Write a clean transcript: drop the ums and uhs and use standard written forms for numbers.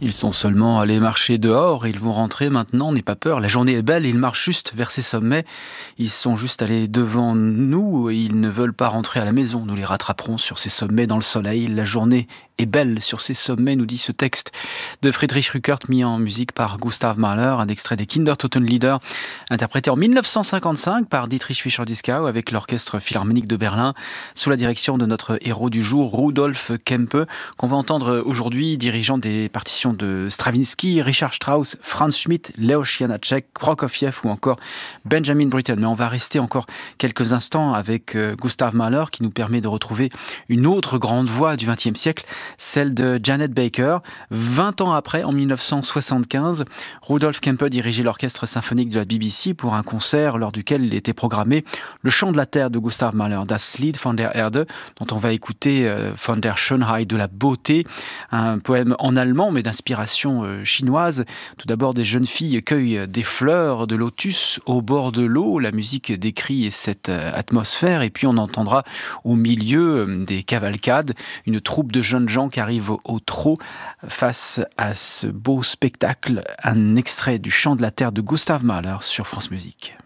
Ils sont seulement allés marcher dehors et ils vont rentrer maintenant, n'aie pas peur. La journée est belle et ils marchent juste vers ces sommets. Ils sont juste allés devant nous et ils ne veulent pas rentrer à la maison. Nous les rattraperons sur ces sommets dans le soleil. La journée est belle sur ces sommets, nous dit ce texte de Friedrich Rückert mis en musique par Gustav Mahler, un extrait des Kindertotenlieder, interprété en 1955 par Dietrich Fischer-Dieskau avec l'Orchestre Philharmonique de Berlin, sous la direction de notre héros du jour, Rudolf Kempe, qu'on va entendre aujourd'hui, dirigeant des partitions de Stravinsky, Richard Strauss, Franz Schmidt, Leoš Janáček, Prokofiev ou encore Benjamin Britten. Mais on va rester encore quelques instants avec Gustav Mahler qui nous permet de retrouver une autre grande voix du XXe siècle, celle de Janet Baker. 20 ans après, en 1975, Rudolf Kempe dirigeait l'orchestre symphonique de la BBC pour un concert lors duquel il était programmé le chant de la terre de Gustav Mahler, Das Lied von der Erde, dont on va écouter von der Schönheit, de la beauté, un poème en allemand mais d'inspiration chinoise. Tout d'abord, des jeunes filles cueillent des fleurs de lotus au bord de l'eau. La musique décrit cette atmosphère et puis on entendra au milieu des cavalcades une troupe de jeunes gens qui arrivent au trot face à ce beau spectacle. Un extrait du chant de la terre de Gustav Mahler sur France Musique.